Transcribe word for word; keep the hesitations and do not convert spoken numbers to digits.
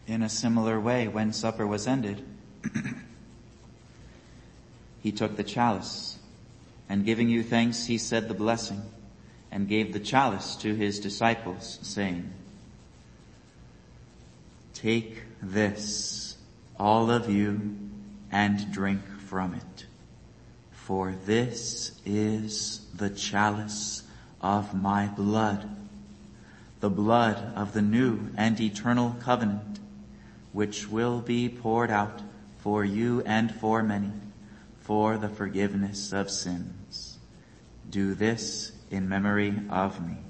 In a similar way, when supper was ended, he took the chalice, and giving you thanks, he said the blessing, and gave the chalice to his disciples, saying, "Take this, all of you, and drink from it. For this is the chalice of my blood, the blood of the new and eternal covenant, which will be poured out for you and for many for the forgiveness of sins. Do this in memory of me."